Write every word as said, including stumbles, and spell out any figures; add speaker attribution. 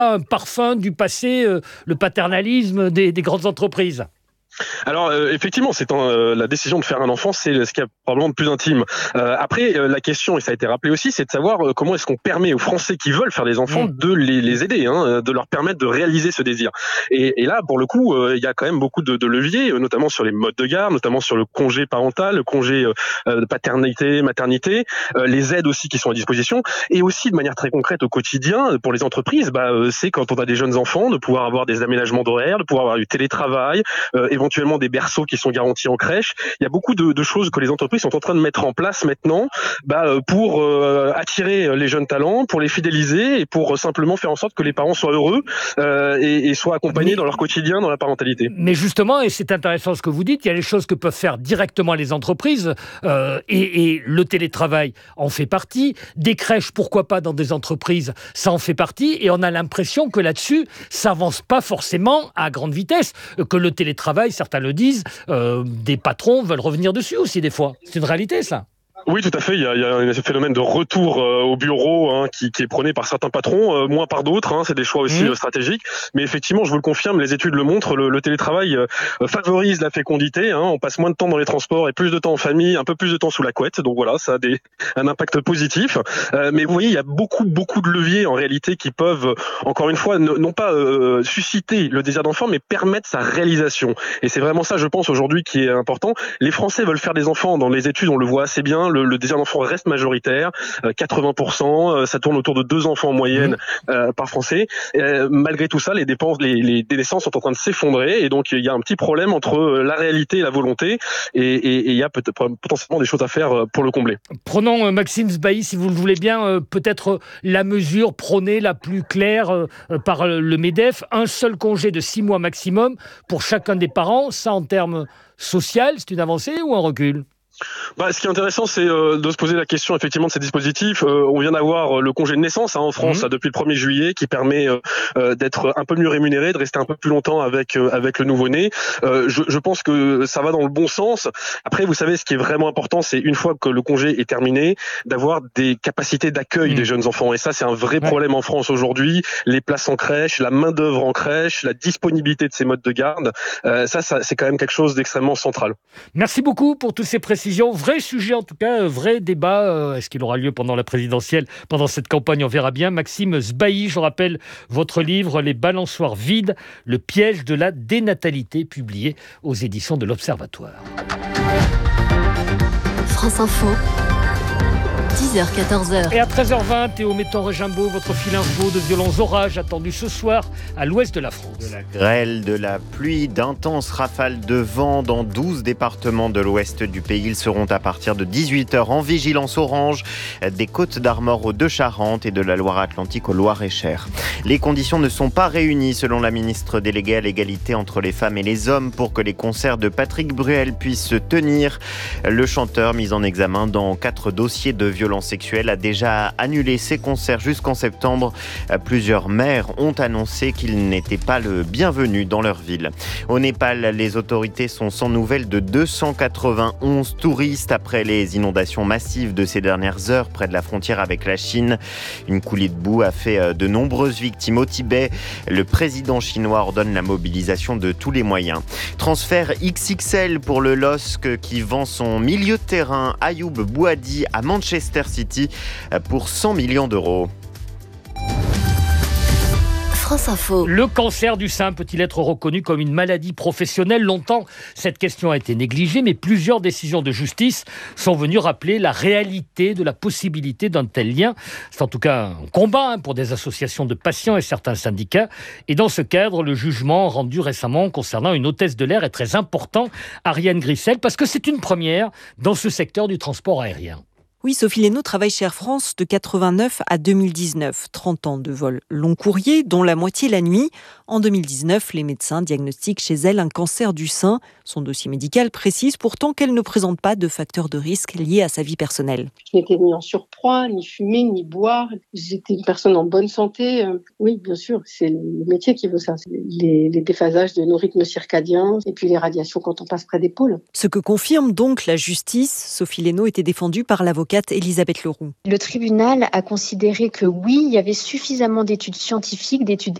Speaker 1: un parfum du passé, euh, le paternalisme des, des grandes entreprises.
Speaker 2: Alors euh, effectivement, c'est un, euh, la décision de faire un enfant, c'est ce qui est probablement le plus intime. Euh, après, euh, la question, et ça a été rappelé aussi, c'est de savoir euh, comment est-ce qu'on permet aux Français qui veulent faire des enfants
Speaker 1: Mmh.
Speaker 2: de les, les aider, hein, de leur permettre de réaliser ce désir. Et, et là, pour le coup, euh, il y a quand même beaucoup de, de leviers, notamment sur les modes de garde, notamment sur le congé parental, le congé euh, de paternité, maternité, euh, les aides aussi qui sont à disposition, et aussi de manière très concrète au quotidien pour les entreprises. Bah, euh, c'est quand on a des jeunes enfants de pouvoir avoir des aménagements d'horaire, de pouvoir avoir du télétravail, euh, éventuellement des berceaux qui sont garantis en crèche. Il y a beaucoup de, de choses que les entreprises sont en train de mettre en place maintenant bah, pour euh, attirer les jeunes talents, pour les fidéliser et pour simplement faire en sorte que les parents soient heureux euh, et, et soient accompagnés mais, dans leur quotidien, dans la parentalité.
Speaker 1: Mais justement, et c'est intéressant ce que vous dites, il y a les choses que peuvent faire directement les entreprises euh, et, et le télétravail en fait partie. Des crèches, pourquoi pas dans des entreprises, ça en fait partie. Et on a l'impression que là-dessus, ça avance pas forcément à grande vitesse. Que le télétravail, certains le disent, euh, des patrons veulent revenir dessus aussi des fois. C'est une réalité, ça.
Speaker 2: Oui, tout à fait. Il y a, il y a un phénomène de retour euh, au bureau hein, qui, qui est prôné par certains patrons, euh, moins par d'autres. Hein, c'est des choix aussi mmh. euh, stratégiques. Mais effectivement, je vous le confirme, les études le montrent, le, le télétravail euh, favorise la fécondité. Hein, on passe moins de temps dans les transports et plus de temps en famille, un peu plus de temps sous la couette. Donc voilà, ça a des, un impact positif. Euh, mais vous voyez, il y a beaucoup, beaucoup de leviers en réalité qui peuvent, encore une fois, ne, non pas euh, susciter le désir d'enfant, mais permettre sa réalisation. Et c'est vraiment ça, je pense, aujourd'hui qui est important. Les Français veulent faire des enfants. Dans les études, on le voit assez bien. Le, le désir d'enfant reste majoritaire, euh, quatre-vingts pour cent, euh, ça tourne autour de deux enfants en moyenne euh, par Français. Euh, malgré tout ça, les dépenses, les, les, les naissances sont en train de s'effondrer et donc il y a un petit problème entre la réalité et la volonté et il y a peut-être potentiellement des choses à faire pour le combler.
Speaker 1: Prenons euh, Maxime Sbailly, si vous le voulez bien, euh, peut-être euh, la mesure prônée la plus claire euh, par euh, le MEDEF, un seul congé de six mois maximum pour chacun des parents. Ça, en termes social, c'est une avancée ou un recul ?
Speaker 2: Bah, ce qui est intéressant, c'est euh, de se poser la question effectivement de ces dispositifs. Euh, on vient d'avoir euh, le congé de naissance hein, en France mmh. là, depuis le premier juillet, qui permet euh, euh, d'être un peu mieux rémunéré, de rester un peu plus longtemps avec euh, avec le nouveau-né. Euh, je, je pense que ça va dans le bon sens. Après, vous savez, ce qui est vraiment important, c'est une fois que le congé est terminé, d'avoir des capacités d'accueil mmh. des jeunes enfants. Et ça, c'est un vrai ouais. problème en France aujourd'hui. Les places en crèche, la main d'œuvre en crèche, la disponibilité de ces modes de garde. Euh, ça, ça, c'est quand même quelque chose d'extrêmement central.
Speaker 1: Merci beaucoup pour toutes ces précisions. Vrai sujet en tout cas, vrai débat. Euh, est-ce qu'il aura lieu pendant la présidentielle, pendant cette campagne? On verra bien. Maxime Sbailly, je rappelle votre livre « Les balançoires vides, le piège de la dénatalité » publié aux éditions de l'Observatoire.
Speaker 3: France Info. dix heures quatorze heures.
Speaker 1: Et à treize heures vingt, Théo Metton-Régimbaud, votre fil info de violents orages attendus ce soir à l'ouest de la France.
Speaker 4: De la grêle, de la pluie, d'intenses rafales de vent dans douze départements de l'ouest du pays. Ils seront à partir de dix-huit heures en vigilance orange des Côtes d'Armor aux Deux-Charentes et de la Loire-Atlantique au Loir-et-Cher. Les conditions ne sont pas réunies selon la ministre déléguée à l'égalité entre les femmes et les hommes pour que les concerts de Patrick Bruel puissent se tenir. Le chanteur mis en examen dans quatre dossiers de violence sexuelle a déjà annulé ses concerts jusqu'en septembre. Plusieurs maires ont annoncé qu'il n'était pas le bienvenu dans leur ville. Au Népal, les autorités sont sans nouvelles de deux cent quatre-vingt-onze touristes après les inondations massives de ces dernières heures près de la frontière avec la Chine. Une coulée de boue a fait de nombreuses victimes au Tibet. Le président chinois ordonne la mobilisation de tous les moyens. Transfert X X L pour le L O S C qui vend son milieu de terrain Ayoub Bouhaddi à Manchester City pour cent millions d'euros.
Speaker 3: France Info.
Speaker 1: Le cancer du sein peut-il être reconnu comme une maladie professionnelle? Longtemps, cette question a été négligée, mais plusieurs décisions de justice sont venues rappeler la réalité de la possibilité d'un tel lien. C'est en tout cas un combat hein, pour des associations de patients et certains syndicats. Et dans ce cadre, le jugement rendu récemment concernant une hôtesse de l'air est très important, Ariane Grissel, parce que c'est une première dans ce secteur du transport aérien.
Speaker 5: Oui, Sophie Lénaud travaille chez Air France de quatre-vingt-neuf à deux mille dix-neuf. trente ans de vol long courrier, dont la moitié la nuit. En deux mille dix-neuf, les médecins diagnostiquent chez elle un cancer du sein. Son dossier médical précise pourtant qu'elle ne présente pas de facteurs de risque liés à sa vie personnelle.
Speaker 6: Je n'étais ni en surpoids, ni fumer, ni boire. J'étais une personne en bonne santé. Oui, bien sûr, c'est le métier qui veut ça. Les, les déphasages de nos rythmes circadiens et puis les radiations quand on passe près des pôles.
Speaker 5: Ce que confirme donc la justice. Sophie Lénaud était défendue par l'avocat l'avocate Elisabeth Leroux.
Speaker 7: Le tribunal a considéré que oui, il y avait suffisamment d'études scientifiques, d'études